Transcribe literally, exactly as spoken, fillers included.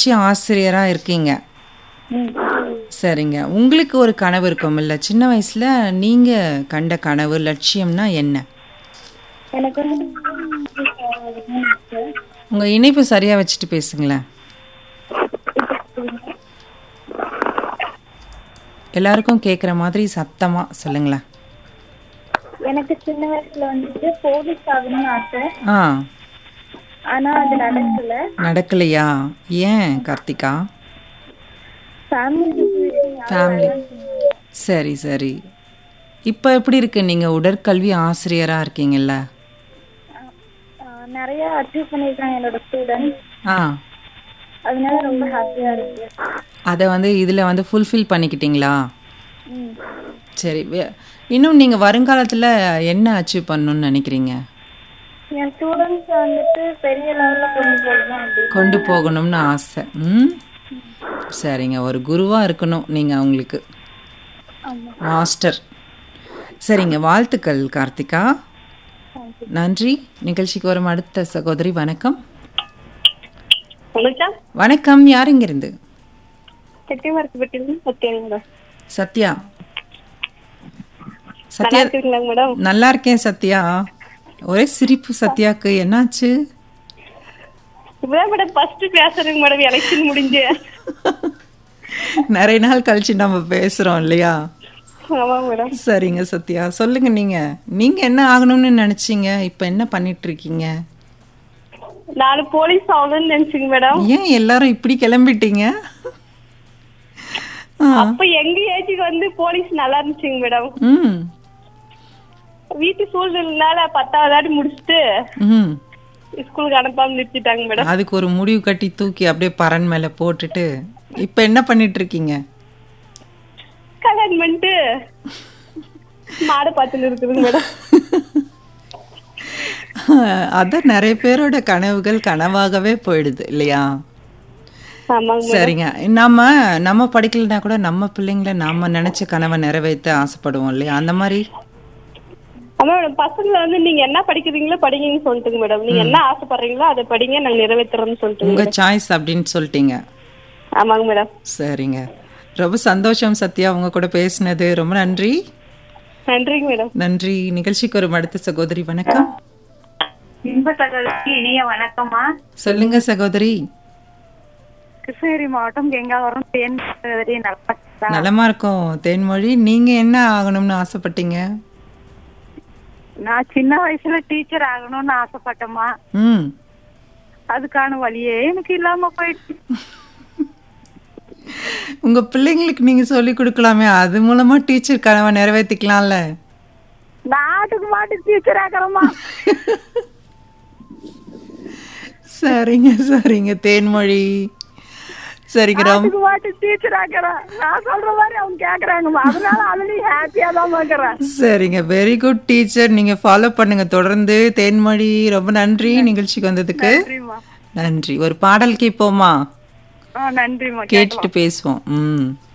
பயிற்சி ஆசிரியரா இருக்கீங்க. ம். சரிங்க. உங்களுக்கு ஒரு கனவு இருக்கும்ல, சின்ன வயசுல நீங்க கண்ட கனவு, லட்சியம்னா என்ன? எனக்கு வந்து ஆகணும்னு ஆசை. உங்க இணைப்பு சரியா வச்சுட்டு பேசுங்களேன். எல்லாருக்கும் கேட்குற மாதிரி சத்தமா சொல்லுங்களேன். எனக்கு சின்ன வயசுல வந்துட்டு போலீஸ் ஆகணும்னு ஆசை. ஆ ஆனா அது நடக்கல. நடக்கலையா? ஏன் கார்த்திகா? ஃபேமிலி சுச்சுவேஷன் யாரும் ஃபேமிலி வேணாம்னு சொன்னாங்க. சரி சரி. இப்போ எப்படி இருக்கு? நீங்கள் உடற்கல்வி ஆசிரியராக இருக்கீங்கல்ல? ஆஹ் நிறைய அச்சீவ் பண்ணியிருக்காங்க என்னோட ஸ்டூடெண்ட்ஸ். ஆ அதனால ரொம்ப ஹாப்பியா இருக்கு. அதை வந்து இதில் வந்து ஃபுல்ஃபில் பண்ணிக்கிட்டீங்களா? ம். சரி. வே- இன்னும் நீங்கள் வருங்காலத்தில் என்ன அச்சீவ் பண்ணணும்னு நினைக்கிறீங்க? என் ஸ்டூடெண்ட்ஸ் வந்துட்டு பெரிய லெவல்ல கொண்டு போகணும் அப்படின்னு. கொண்டு போகணும்னு ஆசை. ம் சரிங்க. ஒரு குருவாக இருக்கணும் நீங்கள் அவங்களுக்கு. ஆமா. மாஸ்டர். சரிங்க. வாழ்த்துக்கள் கார்த்திகா. தேங்க்யூ. நன்றி. நிகழ்ச்சிக்கு வரும் அடுத்த சகோதரி. வணக்கம். வணக்கம். வணக்கம். யார் இங்கிருந்து? செட்டிமார்க்கப்பட்டியிலிருந்து சத்யாங்க மேடம். சத்யா. நல்லா சத்யா இருக்கீங்களா மேடம்? நல்லா இருக்கேன் சத்யா. ஒரே சிரிப்பு சத்யாக்கு. என்னாச்சு? இப்பதான் மேடம் ஃபர்ஸ்ட் பேசுறேங்க மேடம், எலெக்ஷன் முடிஞ்சு. நிறைய நாள் கழிச்சு நம்ம பேசுறோம் இல்லையா? ஆமா மேடம். சரிங்க சத்யா, சொல்லுங்க. நீங்க நீங்க என்ன ஆகணும்னு நினைச்சீங்க? இப்ப என்ன பண்ணிட்டு இருக்கீங்க? நாலு போலீஸ் ஆகணும்னு நினைச்சுங்க மேடம். ஏன் எல்லாரும் இப்படி கிளம்பிட்டீங்க? ஆ. அப்ப எங்க ஏஜுக்கு வந்து போலீஸ் நல்லா இருந்துச்சுங்க மேடம். ம் வீட்டு சூழ்நிலைனால பத்தாவது ஆடி முடிச்சுட்டு ம் ஸ்கூலுக்கு அனுப்பாம நிறுத்திட்டாங்க மேடம். அதுக்கு ஒரு முடிவு கட்டி தூக்கி அப்படியே பரன் மேல போட்டுட்டு இப்ப என்ன பண்ணிட்டு இருக்கீங்க? கல்யாணம் பண்ணிட்டு மாடை பார்த்துன்னு இருக்குதுங்க மேடம். அதான் நிறைய பேரோட கனவுகள் கனவாகவே போயிடுது இல்லையா? ஆமாங்க மேடம். சரிங்க. நம்ம நம்ம படிக்கலைன்னா கூட நம்ம பிள்ளைங்கள நாம நினைச்ச கனவை நிறைவேற்ற ஆசைப்படுவோம் இல்லையா? அந்த மாதிரி. ஆமா மேடம். பசங்களை வந்து நீங்க என்ன படிக்கிறீங்களோ படிங்கன்னு சொல்லிட்டுங்க மேடம். நீங்க என்ன ஆசைப்படுறீங்களோ அதை படிங்க, நாங்க நிறைவேற்றுறோம்னு சொல்லிட்டு. உங்க சாய்ஸ் அப்படின்னு சொல்லிட்டீங்க. ஆமாங்க மேடம். சரிங்க. ரொம்ப சந்தோஷம் சத்யா, உங்க கூட பேசினது. ரொம்ப நன்றி. நன்றிங்க மேடம். நன்றி. நிகழ்ச்சிக்கு ஒரு அடுத்த சகோதரி. வணக்கம். இன்ப சகோதரிக்கு இனிய வணக்கம்மா. சொல்லுங்க சகோதரி. கிருஷ்ணகிரி மாவட்டம் கெங்காவரம் தேன் சகோதரி. நல்லா நலமா இருக்கும் தேன்மொழி. நீங்க என்ன ஆகணும்னு ஆசைப்பட்டீங்க? நான் சின்ன வயசுல டீச்சர் ஆகணும்னு ஆசைப்பட்டேம்மா. ம் அதுக்கான வழியே எனக்கு இல்லாம போயிடுச்சு. உங்க பிள்ளைங்களுக்கு நீங்க சொல்லி கொடுக்கலாமே, அது மூலமா டீச்சர் கனவை நிறைவேற்றிக்கலாம்ல. நாட்டுக்கு மாட்டுக்கு டீச்சர் ஆகிறோமா? சரிங்க சரிங்க தேன்மொழி. சரிங்க. ரொம்ப நாட்டுக்கு மாட்டுக்கு டீச்சர் ஆகிறேன். நான் சொல்ற மாதிரி அவங்க கேக்குறாங்கம்மா. அதனால அதுலயும் ஹாப்பியா தான் பாக்குறேன். சரிங்க. Very good teacher. நீங்க ஃபாலோ பண்ணுங்க தொடர்ந்து. தேன்மொழி ரொம்ப நன்றி நிகழ்ச்சிக்கு வந்ததுக்கு. நன்றிம்மா. நன்றி. ஒரு பாடல் கேட்போமா? ஆ நன்றிம்மா. கேட்டுட்டு பேசுவோம். ம்